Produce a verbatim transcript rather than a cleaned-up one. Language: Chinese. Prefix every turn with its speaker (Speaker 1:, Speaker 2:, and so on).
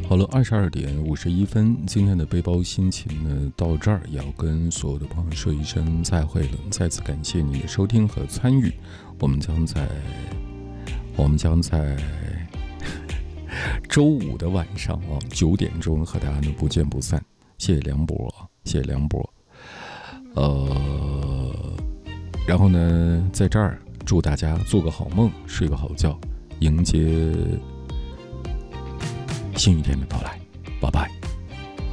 Speaker 1: 好了，二十二点五十一分，今天的背包心情呢，到这儿也要跟所有的朋友说一声再会了。再次感谢你的收听和参与，我们将在我们将在周五的晚上啊九点钟和大家呢不见不散。谢谢梁博，谢谢梁博。呃，然后呢，在这儿祝大家做个好梦，睡个好觉，迎接新一天的到来，拜拜。